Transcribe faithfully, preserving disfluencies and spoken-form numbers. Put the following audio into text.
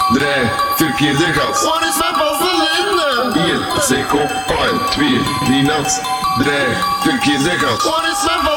drie, verkeerde gas. Waar is mijn vaseline? één, zeg op, twee, drie, nat, drie, verkeerde gas. Waar is mijn